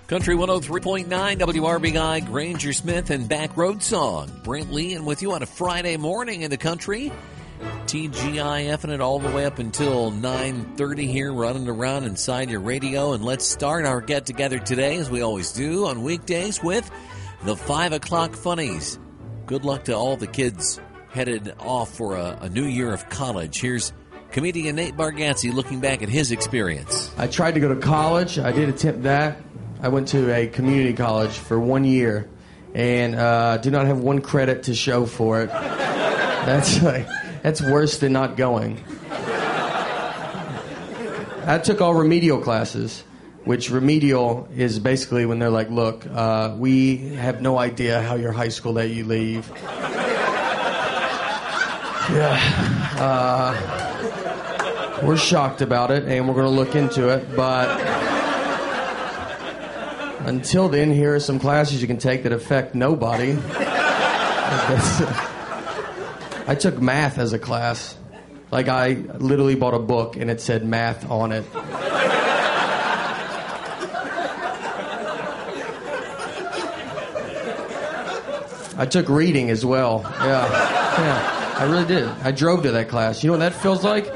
Country 103.9 WRBI, Granger Smith and Back Road Song. Brent Lee and with you on a Friday morning in the country. TGIFing it all the way up until 9:30 here, running around inside your radio. And let's start our get-together today, as we always do on weekdays, with the 5 o'clock funnies. Good luck to all the kids headed off for a new year of college. Here's comedian Nate Bargatze looking back at his experience. I tried to go to college. I did attempt that. I went to a community college for 1 year and do not have one credit to show for it. That's worse than not going. I took all remedial classes, which remedial is basically when they're like, look, we have no idea how your high school let you leave. We're shocked about it, and we're going to look into it, but until then, here are some classes you can take that affect nobody. I took math as a class. Like, I literally bought a book, and it said math on it. I took reading as well. Yeah, I really did. I drove to that class. You know what that feels like?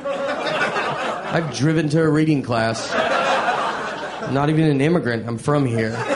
I've driven to a reading class. I'm not even an immigrant. I'm from here.